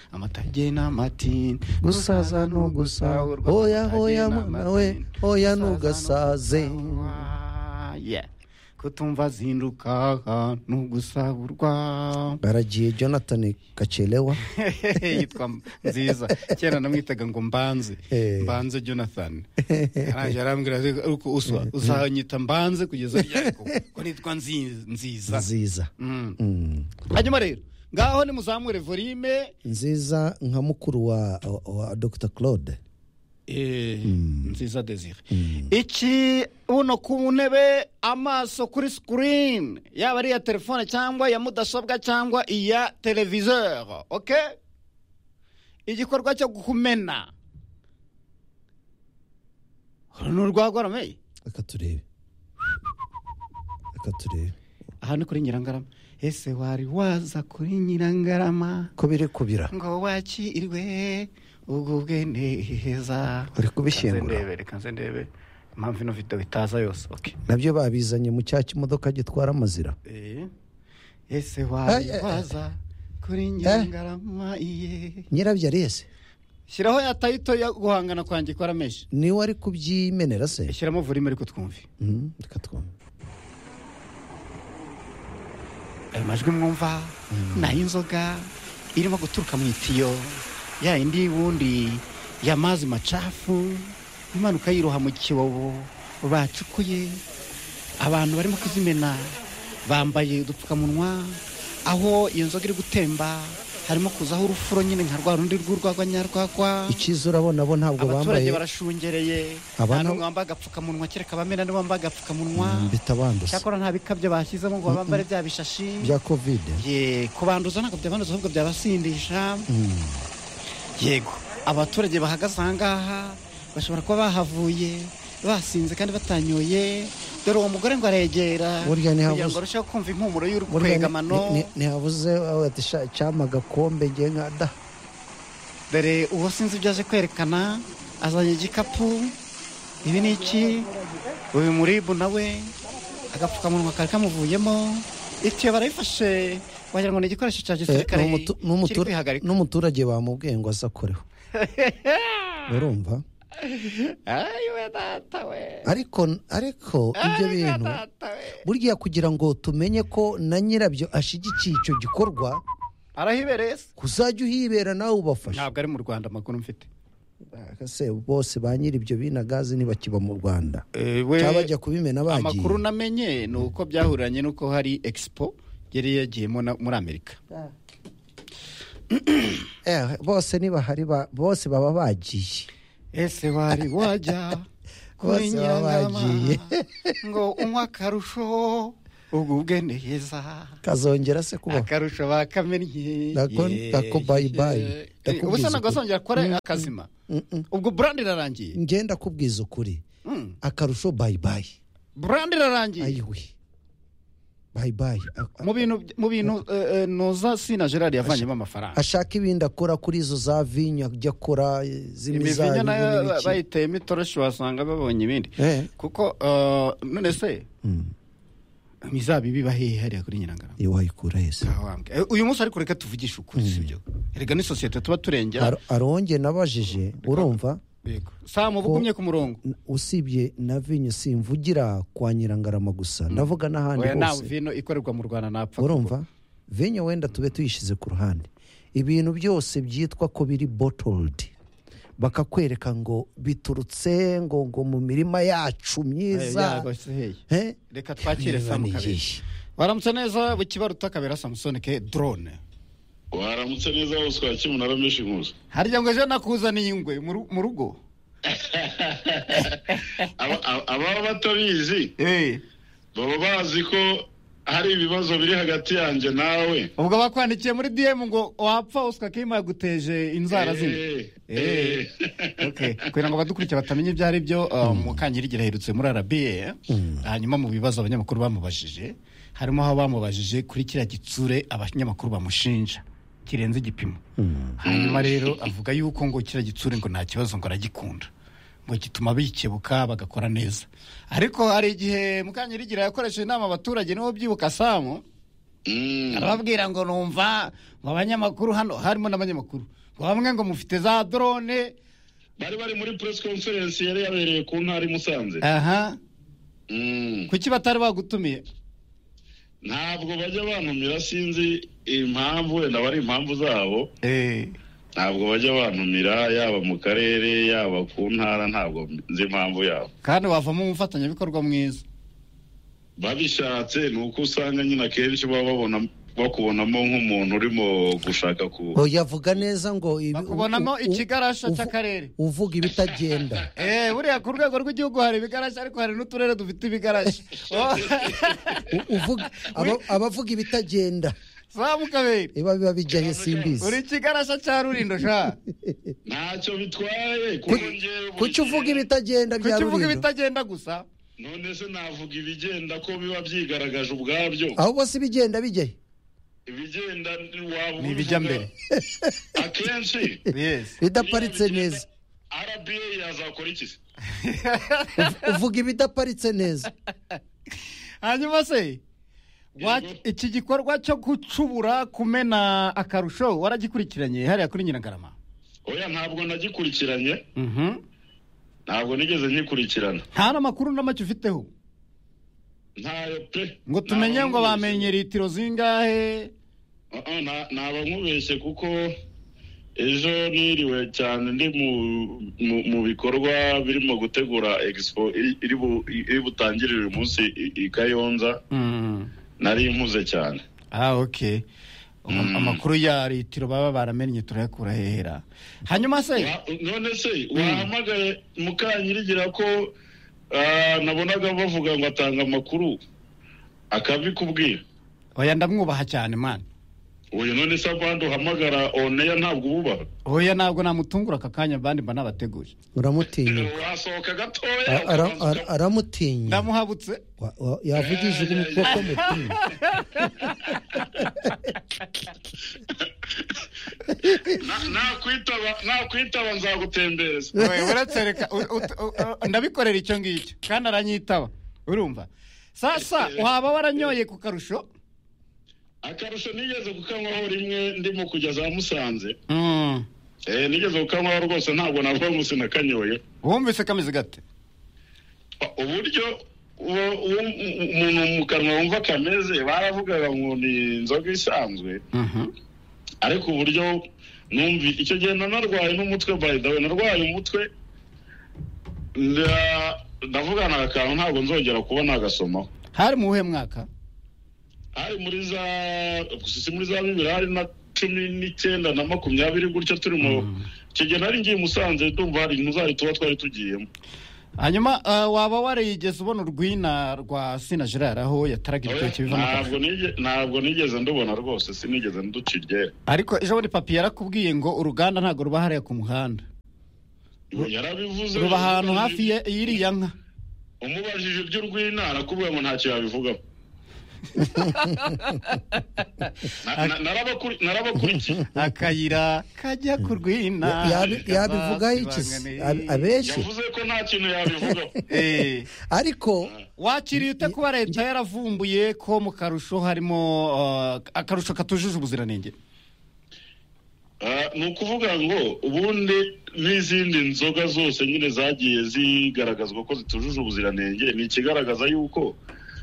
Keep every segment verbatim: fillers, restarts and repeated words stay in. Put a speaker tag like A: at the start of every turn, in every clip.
A: amatage n'amatini
B: gusaza no gusahurwa oya oya mwana we oya nugasaze
A: yeah kutumva zinduka nugusahurwa
B: baragiye Jonathan Kachelewa
A: yitwa nziza cyera namwitaga ngo mbanze mbanze Jonathan araje arambwira uko uswa uzanyita mbanze kugeza ryako ko nitwa nziza
B: nziza
A: hanyuma rero ngaho ni muzamure volume
B: nziza nka mukuru wa, wa Doctor Claude
A: eh mm. nziza Desire mm. iki uno ku ntebe amaso kuri screen yaba ari ya telefone cyangwa ya mudasobwa cyangwa iya televiseur okay igikorwa cyo kumena runo rwagorame
B: aka turebe aka turebe
A: aha ni kuri Nyirangarama ese wari waza kuri Nyirangarama
B: ko biri kubira
A: ngo wakirwe ubwo neza
B: uri kubishingura
A: ndebe reka nze ndebe impamvu ino video itaza yose okay
B: nabyo babizanye mu cyaki imodoka gitwara amazira
A: eh ese wari waza kuri Nyirangarama iye
B: nyirabyo arese
A: shiraho ya title yo guhangana kwanjye kora meshi
B: ni wari kubyimenera se
A: shiramo volume ariko twumve
B: mhm reka twumve
A: amajwi mwumva na inzoga irimo guturuka mu itiyo ya indi wundi yamazi machafu imanuka yiroha mu kiwobo bacukuye abantu barimo kuzimena bambaye udupfukamunwa aho iyo nzoga iri gutemba harimo kuzaho urufuro nyine nka rwa rundi rw'urwagwa nyarwagwa
B: ikizo urabona bo ntabwo bambaye
A: abaturage barashungereye abantu bambaye agapfukamunwa kereka bamena ni bambaye agapfukamunwa
B: bitabanduza
A: cyakora nta bikabye bashyizemo ngo bambare bya bishashi
B: bya covid
A: ye kubanduza ntabwo byabanduza ahubwo byabasindisha yego abaturage bahagaze ahangaha bashobora kuba bahavuye basinze kandi batanyoye dore uwo mugore ngo aregera kugira ngo arusheho kumva impumuro y'urukwegamano
B: ntihabuze ati cyama gakombe nge nka da
A: dore uwo sinzi ibyo aje kwerekana azanye igikapu ibi ni iki uyu muribu nawe agapfukamunwa kari kamuvuyemo itiyo barayifashe wagira ngo ni igikoresho cya gisirikare kiri kwihagarika
B: n'umuturage bamubwiye ngo azakoreho urumva
A: ayiwe data we
B: ariko ariko ibyo bintu burya kugira ngo tumenye ko na nyirabyo ashigikiye icyo gikorwa
A: arahibereye
B: kuzajya uhibera nawe ubafasha
A: ntabwo ari mu Rwanda amakuru mfite
B: se bose ba nyiribyo binagazi nibakiba mu Rwanda cyabajya kubimena bagiye
A: amakuru namenye nuko byahuriranye nuko hari expo yari yagiyemo muri Amerika
B: eh bose niba hari bose baba bagiye
A: ese wari wajya kuri Nyirangarama ngo unywa akarusho ubwo neza
B: kazongera se kuba
A: akarusho bakamennye
B: dako bye bye
A: ubusa nagasongera kore akazima ubwo brand irarangiye
B: ngenda kubwiza ukuri akarusho bye bye
A: brand irarangiye
B: ayiwe bye bye
A: mu bintu mu bintu noza Sina Gerard yavanyemo amafaranga
B: ashaka ibindi akora kuri izo za vinya ajya kora z'imizayi
A: n'ibiki bayiteye mitoroshi wasanga babonye ibindi kuko none se imizabibi bahehe hariya kuri Nyirangarama
B: iyo wayikura hese
A: uyu munsi ariko reka tuvugisha ukuri sibyo erega ni societe tuba turengera
B: aronge nabajije urumva
A: yego Samu bugumye ku murongo
B: usibye na vinyo simvugira kwa Nyirangarama gusa ndavuga n'ahandi hose
A: nawe vino ikorerwa mu Rwanda napfa
B: urumva vinyo wenda tube tuyishize ku ruhande ibintu byose byitwa ko biri bottled bakakwereka ngo biturutse ngo ngo mu mirima yacu myiza
A: eh reka twakire Samu kabiri waramutse neza bukibaruta kabera Samson ke drone
C: waramutse neza wose kwakimu narameshi nkuza
A: harya ngo je nakuzaniye ingwe mu rugo
C: aba batabizi eh baba bazi ko hari ibibazo biri hagati yanjye nawe
A: ubwo bakwandikiye muri D M ngo wapfa Oscar Kima yaguteje inzara zindi eh okay kwira ngo badukurikiye batamenye ibyo ari byo mu Kanyirigira herutse muri R B A hanyuma mu bibazo abanyamakuru bamubajije harimo aho bamubajije kuri kiriya gitsure abanyamakuru bamushinja kirenze igipimo hanyuma rero avuga yuko ngo kiriya gitsure ngo nta kibazo ngo aragikunda ngo gituma bikebuka bagakora neza ariko hari igihe Mukanyirigira yakoresheje inama abaturage nibo byibuka Samu arababwira ngo numva ngo abanyamakuru hano harimo n'abanyamakuru ngo bamwe ngo mufite za drone
C: bari bari muri press conference yari yabereye ku ntara i Musanze.
A: Aha. Kuki batari bagutumiye?
C: Ntabwo bajya bantumira, sinzi impamvu, wenda bari impamvu zabo.
A: Eh.
C: Ntabwo bajya bantumira, yaba mu karere yaba ku ntara, ntabwo nzi impamvu yabo.
A: Kandi wavamo umufatanyabikorwa mwiza.
C: Babishatse nuko usanga nyina kenshi baba babona bakubonamo nk'umuntu urimo gushaka ku
B: oya vuga neza ngo
A: bakubonamo ikigarasha cy'akarere
B: uvuga ibitagenda.
A: Eh buriya ku rwego rw'igihugu hari ibigarasha, ariko hari n'uturere dufite ibigarasha.
B: Uvuga abavuga ibitagenda
A: Samukabere
B: iba biba bijyaye simbizi.
A: Uri kigarasha cya Rulindo sha.
C: Ntacyo bitwaye kuko ngewe
B: kuki uvuga ibitagenda bya Rulindo?
A: Kuki uvuga ibitagenda gusa?
C: None se navuga ibigenda ko biba byigaragaje ubwabyo.
B: Aho bose ibigenda bijyaye.
C: Ibigenda waba
A: ni bijya mbere.
C: Akenshi
A: yes.
B: Bidaparitse neza.
C: R B A yazakora iki?
B: Uvuga ibidaparitse neza.
A: Hanyuma se iki gikorwa cyo gucubura kumena akarusho waragikurikiranye hariya kuri Nyinagarama?
C: Oya ntabwo nagikurikiranye.
A: Mhm.
C: Ntabwo nigeze nyikurikirana.
A: Nta n'amakuru n'amacyo ufiteho?
C: Ntayo pe.
A: Ngo tumenye ngo bamenye litiro zingahe?
C: Uh na naba nkubeshye kuko ejo niriwe cyane ndi mu mu bikorwa birimo gutegura expo iri iri butangirira uyu munsi i Kayonza.
A: Mhm.
C: Nari impuze cyane.
A: Ah okay. Amakuru ya litiro baba baramenye turayakura hehera. Hanyuma se
C: none se wahamagaye Mukanyirigira ko nabonaga bavuga ngo atanga amakuru akabikubwira?
A: Oya ndamwubaha cyane man.
C: Oya none se abandi uhamagara oneya ntabwo ububaha?
A: Oya ntabwo namutungura akakanya abandi mba nabateguye.
B: Uramutinya?
C: Wasohoka gatoya
B: aramutinya.
A: Ndamuhabutse
B: yavugije umukoko mutinya.
C: nakwitaba nakwitaba nzagutembereza.
A: Oya uratsereka ndabikorera icyo ngicyo kandi aranyitaba urumva. Sasa waba waranyoye ku karusho?
C: Akarusho nigeze kukanywaho rimwe ndimo kujya za Musanze.
A: Mm.
C: Eh nigeze kukanywaho rwose ntabwo navuga ngo sinakanyoye.
A: Wumvise kameze gate?
C: Uburyo umuntu mu kanwa wumva kameze baravugaga ngo ni inzoga isanzwe.
A: Mhm.
C: Ariko uburyo numvi icyo gihe nanarwaye n'umutwe by the way, narwaye umutwe ndavuga na akantu ntabwo nzongera kubona agasomaho.
A: Hari mu uhe mwaka?
C: Hari muri za gusa muri za bibiri hari na cumi n'icyenda na makumyabiri gutyo turi mu kigena nari ngiye Musanze ndumva hari muzari tuba twari tugiyemo.
A: Hanyuma waba warigeze ubona urwina rwa Sina Gerard aho yataraga ibitoki biva mu
C: ntabwo nigeze ntabwo nigeze ndubona rwose, sinigeze nducirye.
A: Ariko ejo muri papi yarakubwiye ngo uruganda ntago ruba hariya ku muhanda.
C: Yarabivuze
A: ruba ahantu hafi y'iriya nka.
C: Umubajije iby'urwina arakubwira ngo ntacyo yabivugaho. Narabakurikiye
A: akayira kajya kurwina
B: yabivugaho iki abenshi
C: yavuze ko nta kintu yabivugaho.
B: Ariko
A: wakiriye ute kuba leta yaravumbuye ko mu karusho harimo akarusho katujuje ubuziranenge?
C: Ni ukuvuga ngo ubundi n'izindi nzoga zose nyine zagiye zigaragazwa ko zitujuje ubuziranenge, ni ikigaragaza yuko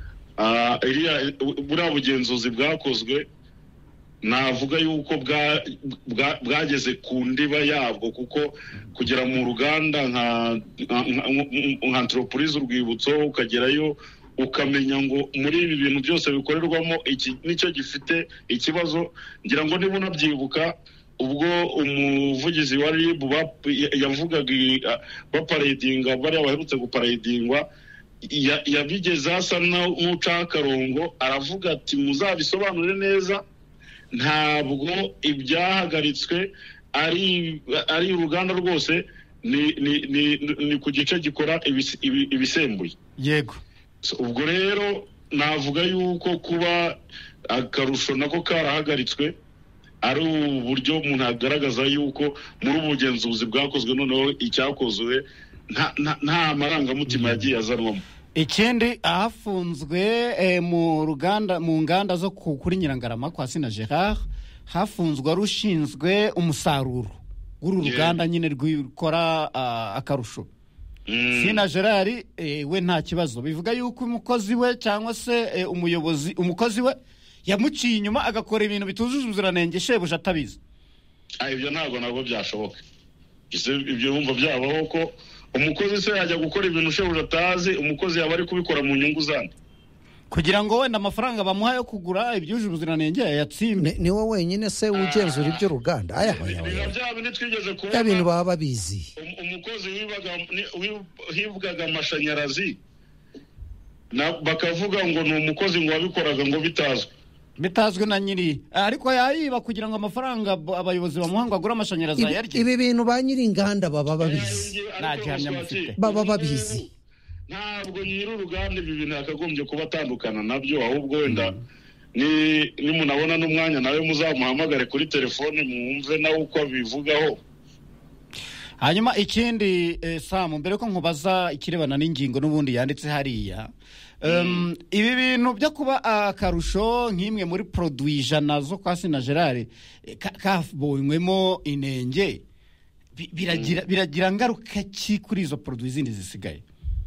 C: buriya bugenzuzi bwakozwe navuga yuko bwageze ku ndiba yabwo, kuko kugera mu ruganda nka Anthropurize Urwibutso ukagerayo ukamenya ngo muri ibi bintu byose bikorerwamo iki nicyo gifite ikibazo. Ngira ngo niba unabyibuka ubwo umuvugizi wa R I B yavugaga baparedinga bariya baherutse guparedingwa yabigeze asa n'ucakarongo aravuga ati muzabisobanure neza, ntabwo ibyahagaritswe ari ari uruganda rwose ni ni ni ku gice gikora ibisembuye.
A: Yego
C: ubwo rero navuga yuko kuba akarusho nako karahagaritswe ari uburyo umuntu agaragaza yuko muri ubugenzuzi bwakozwe noneho icyakozwe nta marangamutima yagiye azanwamo.
A: ikindi ahafunzwe eh, mu ruganda mu nganda zo ku- kuri Nyirangarama kwa Sina Gerard hafunzwe rushinzwe umusaruro w'uru
C: Yeah.
A: ruganda nyine rwikora ah, akarusho
C: Mm.
A: Sina Gerard eh, we nta kibazo bivuga yuko umukozi we cyangwa se eh, umuyobozi umukozi we yamuciye inyuma agakora ibintu bitujuje ubuziranenge shebuja atabizi.
C: Ah, ibyo ntabwo nabwo byashoboka. Ese ibyo bumva byabaho ko umukozi se yajya gukora ibintu shebuja atazi, umukozi yaba ari kubikora mu nyungu zandi.
A: kugira ngo wenda amafaranga bamuha yo kugura ibyujuje ubuziranenge yatsimbe.
B: Ni- ni wowe wenyine se ugenzura iby'uruganda aya aya
C: Biba
B: aya
C: bya bindi twigeze
B: ya bintu
C: kubona
B: baba babizi
C: um- umukozi wibaga ni- wi- hibwaga amashanyarazi na bakavuga ngo ni umukozi ngo wabikoraga ngo bitazwi.
A: bitazwi na nyiri ariko yayiba kugira ngo amafaranga b- abayobozi bamuha ngo agure amashanyarazi
B: Ibi-
A: ayarye.
B: ibi bintu ba nyir'inganda baba babizi
A: Nta gihamya mufite.
B: Baba babizi.
C: Ntabwo nyiri uruganda ibi bintu yakagombye kuba atandukana nabyo, ahubwo wenda ni nimunabona n'umwanya nawe muzamuhamagare kuri telefone mwumve nawe uko abivugaho.
A: Hanyuma ikindi eh, Sam mbere ko nkubaza ikirebana n'ingingo n'ubundi yanditse hariya um, ibi bintu byo kuba akarusho nk'imwe muri produit ijana zo kwa Sina Gerard eh, ka- kabonywemo inenge bi- biragira biragira ngaruka ki kuri izo produit zindi zisigaye.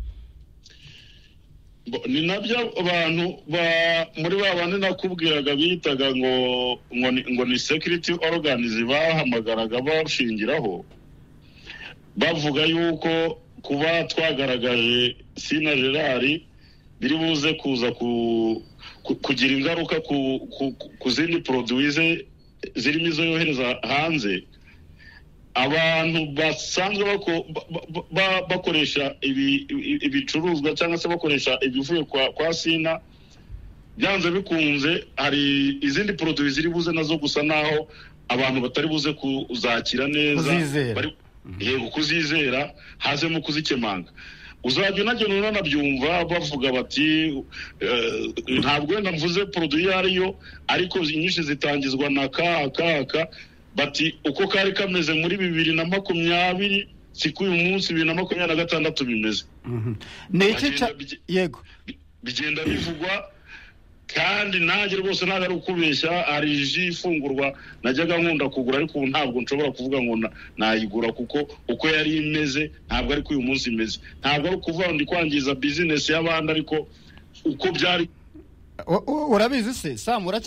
C: Bo- ni nabyo abantu ba muri ba bandi nakubwiraga bitaga ngo ngo ni, ngo ni security organs bahamagaraga bashingiraho bavuga yuko kuba twagaragaje Sina Gerard biri buze kuza ku, ku, kugira ingaruka ku, ku, ku zindi produits ze zirimo izo yohereza hanze. Abantu basanzwe bako- ba- ba- ba- bakoresha ibi- ibi- ibicuruzwa cyangwa se bakoresha ibivuye kwa, kwa Sina byanze bikunze hari izindi produits ziri buze nazo gusa naho abantu batari buze kuzakira neza
A: Kuzizera.
C: bari yego kuzizera hazemo kuzikemanga. Uzajya unagenda unanabyumva bavuga bati eh, ntabwo wenda mvuze produit iyo ariyo ariko inyinshi zitangizwa na ka ka ka bati uko kari kameze muri bibiri na makumyabiri siku uyu munsi bibiri na makumyabiri na gatandatu bimeze.
A: Mhm. Ni iki ca
C: Bagenda bige-
A: yego
C: Bi- bigenda bivugwa kandi nanjye rwose ntabwo ari ukubeshya. Hari ji ifungurwa najyaga nkunda kugura ariko ubu ntabwo nshobora kuvuga ngo na- nayigura kuko uko yari imeze ntabwo ariko uyu munsi imeze. Ntabwo ari ukuvuga ngo ndi kwangiza business y'abandi ariko uko byari
A: U- u- urabizi se Sam uracyari